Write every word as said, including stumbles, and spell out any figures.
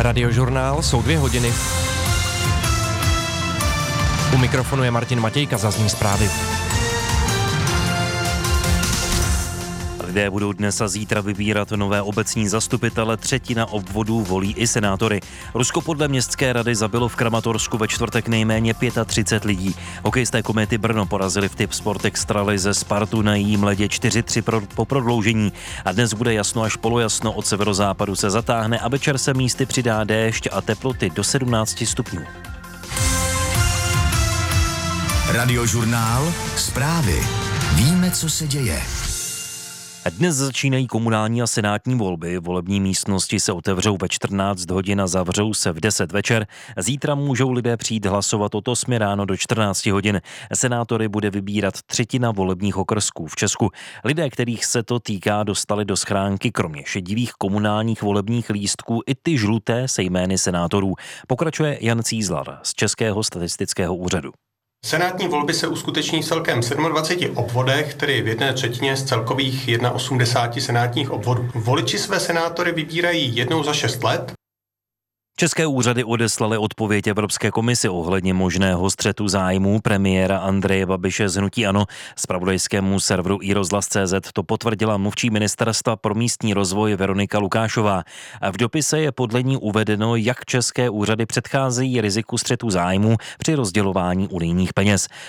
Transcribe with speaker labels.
Speaker 1: Radiožurnál, jsou dvě hodiny. U mikrofonu je Martin Matějka, zazní zprávy.
Speaker 2: Lidé budou dnes a zítra vybírat nové obecní zastupitele, třetina obvodů volí i senátory. Rusko podle městské rady zabilo v Kramatorsku ve čtvrtek nejméně třicet pět lidí. Hokejisté Komety Brno porazili v Tip Sport Extralize Spartu na jejím ledě čtyři tři pro, po prodloužení. A dnes bude jasno až polojasno, od severozápadu se zatáhne a večer se místy přidá déšť a teploty do sedmnáct stupňů.
Speaker 3: Radiožurnál, zprávy. Víme, co se děje.
Speaker 2: Dnes začínají komunální a senátní volby. Volební místnosti se otevřou ve čtrnáct hodin a zavřou se v deset večer. Zítra můžou lidé přijít hlasovat od osmi ráno do čtrnáct hodin. Senátory bude vybírat třetina volebních okrsků v Česku. Lidé, kterých se to týká, dostali do schránky kromě šedivých komunálních volebních lístků i ty žluté se jmény senátorů. Pokračuje Jan Cízlar z Českého statistického úřadu.
Speaker 4: Senátní volby se uskuteční v celkem dvaceti sedmi obvodech, tedy v jedné třetině z celkových osmdesáti jedna senátních obvodů. Voliči své senátory vybírají jednou za šest let.
Speaker 2: České úřady odeslaly odpověď Evropské komisi ohledně možného střetu zájmů premiéra Andreje Babiše z hnutí ANO. Zpravodajskému serveru iRozhlas tečka cé zet to potvrdila mluvčí ministerstva pro místní rozvoj Veronika Lukášová. V dopise je podle ní uvedeno, jak české úřady předcházejí riziku střetu zájmů při rozdělování unijních peněz.